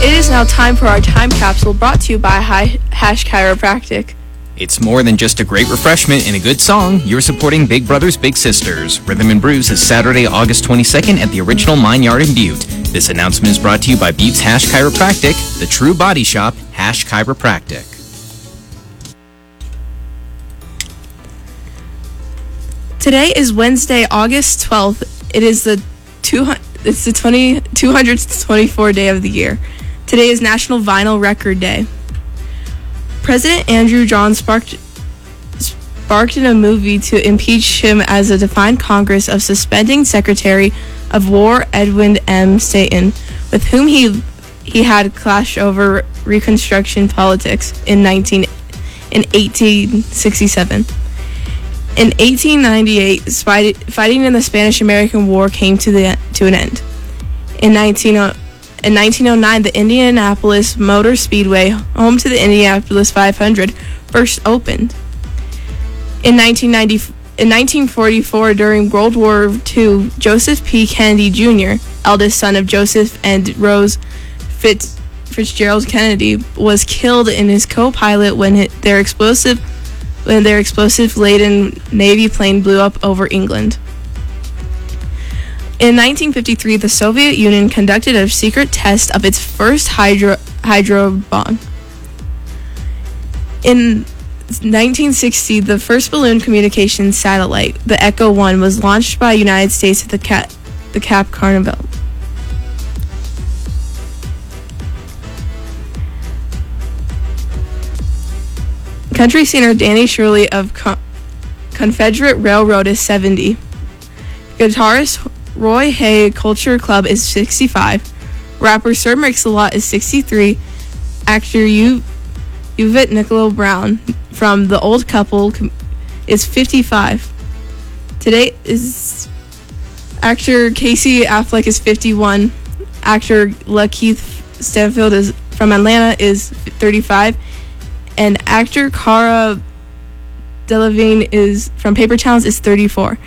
It is now time for our time capsule brought to you by Hash Chiropractic. It's more than just a great refreshment and a good song. You're supporting Big Brothers Big Sisters. Rhythm and Brews is Saturday, August 22nd at the original Mine Yard in Butte. This announcement is brought to you by Butte's Hash Chiropractic, the true body shop, Hash Chiropractic. Today is Wednesday, August 12th. It is the 224th day of the year. Today is National Vinyl Record Day. President Andrew Johnson sparked in a movie to impeach him as a defiant Congress of suspending Secretary of War Edwin M. Stanton, with whom he had clashed over Reconstruction politics in 1867. In 1898, fighting in the Spanish-American War came to an end. In 1909, the Indianapolis Motor Speedway, home to the Indianapolis 500, first opened. In 1944, during World War II, Joseph P. Kennedy Jr., eldest son of Joseph and Rose Fitzgerald Kennedy, was killed in his co-pilot when their explosive-laden Navy plane blew up over England. In 1953, the Soviet Union conducted a secret test of its first hydro bomb. In 1960, the first balloon communications satellite, the Echo 1, was launched by the United States at the Cape Canaveral. Country singer Danny Shirley of Confederate Railroad is 70. Guitarist Roy Hay Culture Club is 65. Rapper Sir Mix-a-Lot is 63. Actor Yvette Nicolo Brown from The Old Couple is 55. Today is actor Casey Affleck is 51. Actor Lakeith Stanfield is from Atlanta is 35. And actor Cara Delevingne is from Paper Towns is 34.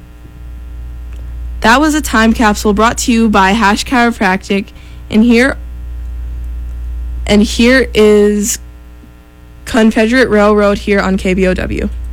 That was a time capsule brought to you by Hash Chiropractic, and here is Confederate Railroad here on KBOW.